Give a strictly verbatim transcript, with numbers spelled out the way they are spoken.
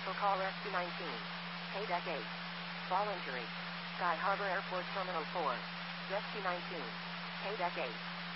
Cancel call rescue nineteen. K-Deck eight. Fall injury. Sky Harbor Airport Terminal four. Rescue nineteen. K-Deck eight.